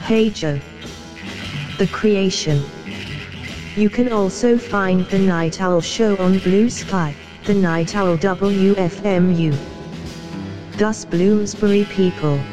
Hey Joe. The Creation. You can also find The Night Owl Show on Blue Sky, The Night Owl WFMU. Thus Bloomsbury people.